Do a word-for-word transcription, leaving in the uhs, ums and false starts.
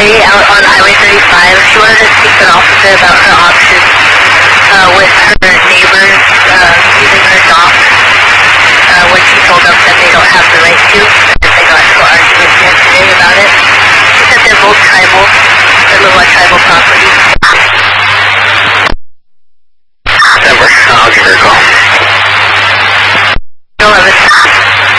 lady out on Highway thirty-five. She wanted to speak to an officer about her options